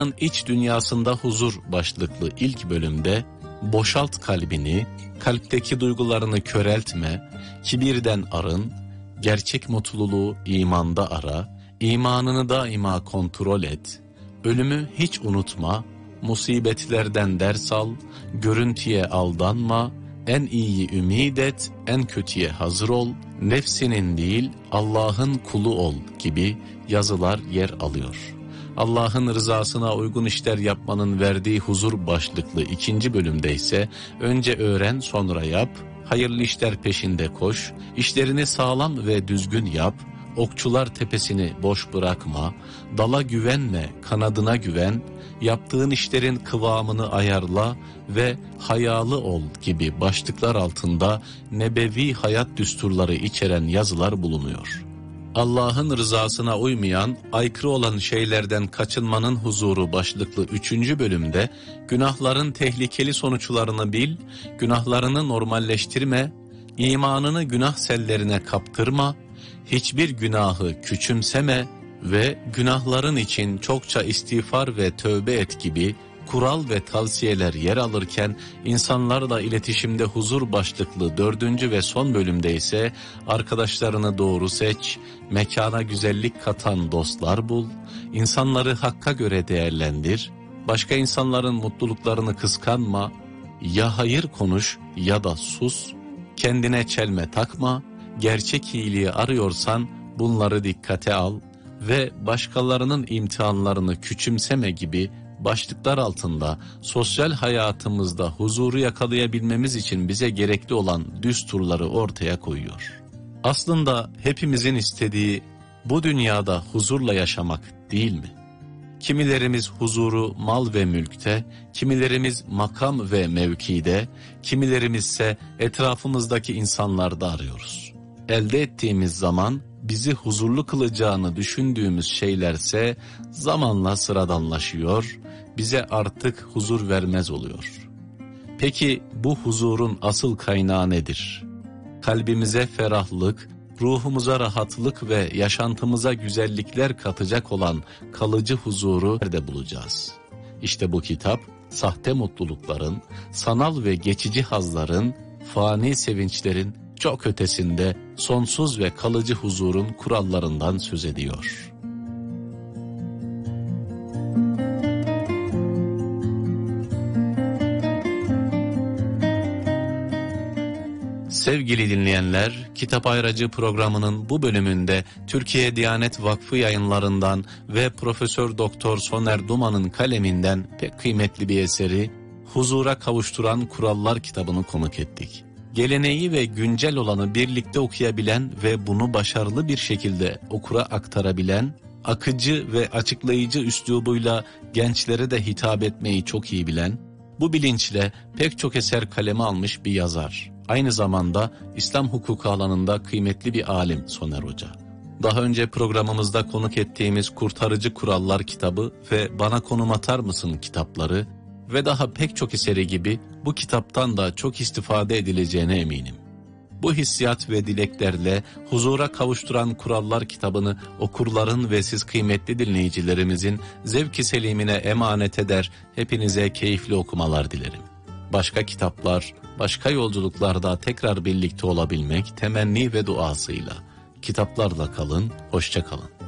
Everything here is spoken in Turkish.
İç Dünyasında Huzur başlıklı ilk bölümde boşalt kalbini, kalpteki duygularını köreltme, kibirden arın, gerçek mutluluğu imanda ara, imanını daima kontrol et, ölümü hiç unutma, musibetlerden ders al, görüntüye aldanma, en iyiyi ümid et, en kötüye hazır ol, nefsinin değil Allah'ın kulu ol gibi yazılar yer alıyor. Allah'ın rızasına uygun işler yapmanın verdiği huzur başlıklı ikinci bölümde ise önce öğren sonra yap, hayırlı işler peşinde koş, işlerini sağlam ve düzgün yap, okçular tepesini boş bırakma, dala güvenme, kanadına güven, yaptığın işlerin kıvamını ayarla ve hayalı ol gibi başlıklar altında nebevi hayat düsturları içeren yazılar bulunuyor. Allah'ın rızasına uymayan, aykırı olan şeylerden kaçınmanın huzuru başlıklı 3. bölümde günahların tehlikeli sonuçlarını bil, günahlarını normalleştirme, imanını günah sellerine kaptırma, hiçbir günahı küçümseme ve günahların için çokça istiğfar ve tövbe et gibi kural ve tavsiyeler yer alırken insanlarla iletişimde huzur başlıklı 4. ve son bölümde ise arkadaşlarını doğru seç, mekana güzellik katan dostlar bul, insanları hakka göre değerlendir, başka insanların mutluluklarını kıskanma, ya hayır konuş ya da sus, kendine çelme takma, gerçek iyiliği arıyorsan bunları dikkate al ve başkalarının imtihanlarını küçümseme gibi başlıklar altında sosyal hayatımızda huzuru yakalayabilmemiz için bize gerekli olan düsturları ortaya koyuyor. Aslında hepimizin istediği bu dünyada huzurla yaşamak değil mi? Kimilerimiz huzuru mal ve mülkte, kimilerimiz makam ve mevkide, kimilerimizse etrafımızdaki insanlarda arıyoruz. Elde ettiğimiz zaman bizi huzurlu kılacağını düşündüğümüz şeylerse zamanla sıradanlaşıyor, bize artık huzur vermez oluyor. Peki bu huzurun asıl kaynağı nedir? Kalbimize ferahlık, ruhumuza rahatlık ve yaşantımıza güzellikler katacak olan kalıcı huzuru nerede bulacağız? İşte bu kitap, sahte mutlulukların, sanal ve geçici hazların, fani sevinçlerin çok ötesinde sonsuz ve kalıcı huzurun kurallarından söz ediyor. Sevgili dinleyenler, Kitap Ayracı programının bu bölümünde Türkiye Diyanet Vakfı yayınlarından ve Profesör Doktor Soner Duman'ın kaleminden pek kıymetli bir eseri Huzura Kavuşturan Kurallar kitabını konuk ettik. Geleneği ve güncel olanı birlikte okuyabilen ve bunu başarılı bir şekilde okura aktarabilen, akıcı ve açıklayıcı üslubuyla gençlere de hitap etmeyi çok iyi bilen, bu bilinçle pek çok eser kaleme almış bir yazar. Aynı zamanda İslam hukuku alanında kıymetli bir alim Soner Hoca. Daha önce programımızda konuk ettiğimiz Kurtarıcı Kurallar kitabı ve Bana Konum Atar Mısın kitapları ve daha pek çok eseri gibi bu kitaptan da çok istifade edileceğine eminim. Bu hissiyat ve dileklerle Huzura Kavuşturan Kurallar kitabını okurların ve siz kıymetli dinleyicilerimizin zevk-i selimine emanet eder, hepinize keyifli okumalar dilerim. Başka kitaplar, başka yolculuklarda tekrar birlikte olabilmek temenni ve duasıyla. Kitaplarla kalın, hoşça kalın.